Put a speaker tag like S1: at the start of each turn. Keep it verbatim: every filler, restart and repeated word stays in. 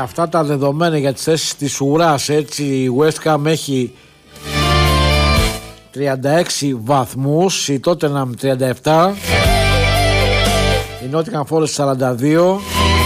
S1: αυτά τα δεδομένα για τις θέσεις της ουράς, έτσι, η West Ham έχει τριάντα έξι βαθμούς, η Tottenham τριάντα επτά, η Nottingham Forest σαράντα δύο,